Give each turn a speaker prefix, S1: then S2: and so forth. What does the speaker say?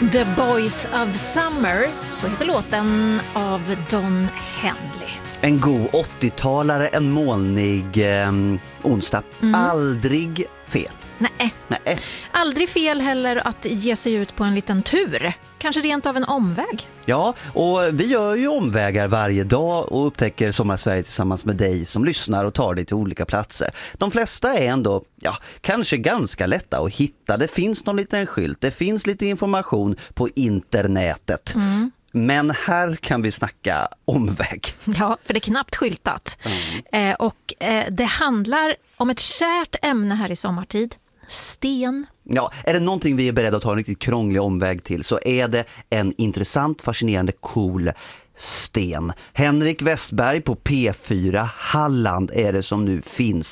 S1: The Boys of Summer, så heter låten av Don Henley.
S2: En god 80-talare, en molnig onsdag. Aldrig fel.
S1: Nej. Aldrig fel heller att ge sig ut på en liten tur. Kanske rent av en omväg.
S2: Ja, och vi gör ju omvägar varje dag och upptäcker Sommarsverige tillsammans med dig som lyssnar och tar dig till olika platser. De flesta är ändå, kanske ganska lätta att hitta. Det finns någon liten skylt, det finns lite information på internetet. Men här kan vi snacka omväg.
S1: Ja, för det är knappt skyltat. Och det handlar om ett kärt ämne här i sommartid. Sten.
S2: Ja, är det någonting vi är beredda att ta en riktigt krånglig omväg till så är det en intressant, fascinerande, cool sten. Henrik Westberg på P4 Halland är det som nu finns